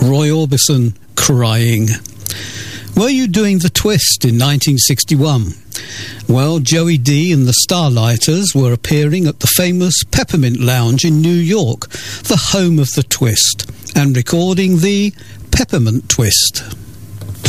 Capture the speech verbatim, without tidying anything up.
Roy Orbison, Crying. Were you doing the twist in nineteen sixty-one? Well, Joey D and the Starlighters were appearing at the famous Peppermint Lounge in New York, the home of the twist, and recording the Peppermint Twist.